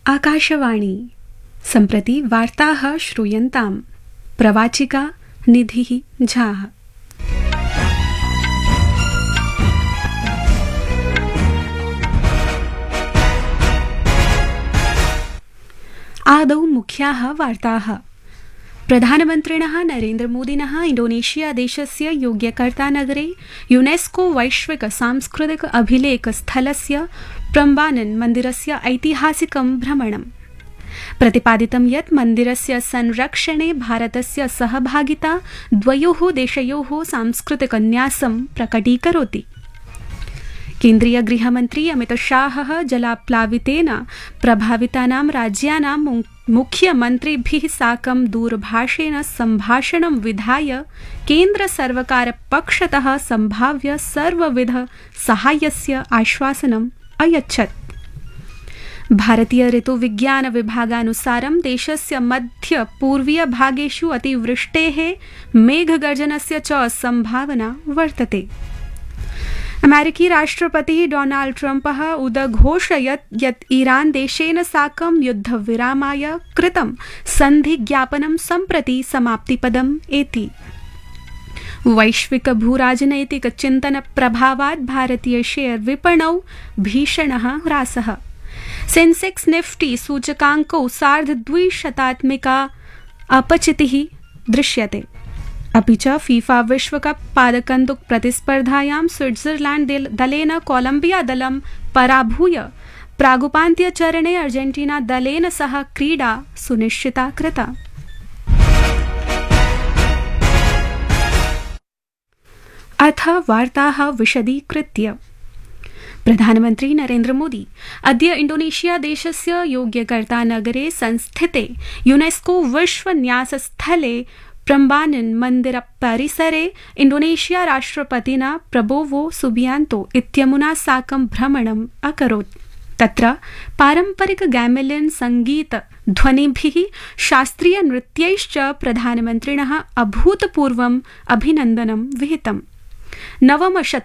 आकाशवाणी सम्प्रति वार्ताः श्रूयन्ताम्। प्रवाचिका निधिः झा। आदौ मुख्याः वार्ताः। प्रधानमन्त्रिणः नरेन्द्रमोदिनः इंडोनेशिया देशस्य योग्यकर्ता नगरे यूनेस्को वैश्विक सांस्कृतिक अभिलेख स्थलस्य प्रम्बानन् मन्दिरस्य ऐतिहासिकं भ्रमणम्। प्रतिपादितं यत् मन्दिरस्य संरक्षणे भारतस्य सहभागिता द्वयोः देशयोः सांस्कृतिकन्यासं प्रकटीकरोति। केन्द्रीय गृहमन्त्री अमितशाहः जलाप्लावितेन प्रभावितानां राज्यानां मुख्यमन्त्रिभिः साकं दूरभाषेण सम्भाषणं विधाय केन्द्रसर्वकारपक्षतः सम्भाव्य सर्वविध साहाय्यस्य आश्वासनम् अयच्छत्। भारतीय ऋतुविज्ञान विभागानुसारं देशस्य मध्य पूर्वीय भागेषु अतिवृष्टेः मेघगर्जनस्य च सम्भावना वर्तते। अमेरिकी राष्ट्रपतिः डोनाल्ड ट्रम्पः उदघोषयत् यत् ईरान देशेन साकं युद्धविरामाय कृतं सन्धिज्ञापनं सम्प्रति समाप्तिपदम् एति। वैश्विक भूराजनैतिक चिन्तन प्रभावात् भारतीय शेयर विपणौ भीषणः ह्रासः। सेंसेक्स निफ्टी सूचकाङ्कौ 2.5% अपचितिः दृश्यते। अपि च फीफा विश्वकप पादकन्दुक प्रतिस्पर्धायां स्विट्जरलैंड दलेन कोलंबिया दलं पराभूय प्रागुपान्त्यचरणे अर्जेंटीना दलेन सह क्रीडा सुनिश्चिता कृता। अथ वार्ताः विशदीकृत्य। प्रधानमन्त्री नरेन्द्र मोदी अद्य इंडोनेशिया देशस्य योग्यकर्ता नगरे संस्थिते यूनेस्को विश्वन्यासस्थले प्रम्बानन् मन्दिर परिसरे इंडोनेशिया राष्ट्रपतिना प्रबोवो सुबियांतो इत्यमुना साकं भ्रमणम् अकरोत्। तत्र पारम्परिक गैमेलियन संगीत ध्वनिभिः शास्त्रीय नृत्यैश्च प्रधानमन्त्रिणः अभूतपूर्वम् अभिनन्दनं विहितम्।